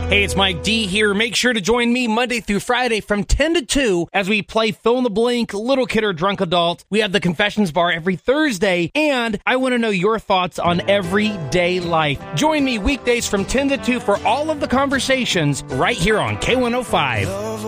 Hey, it's Mike D here. Make sure to join me Monday through Friday from 10 to 2 as we play Fill in the Blank, Little Kid or Drunk Adult. We have the Confessions Bar every Thursday, and I want to know your thoughts on everyday life. Join me weekdays from 10 to 2 for all of the conversations right here on K105.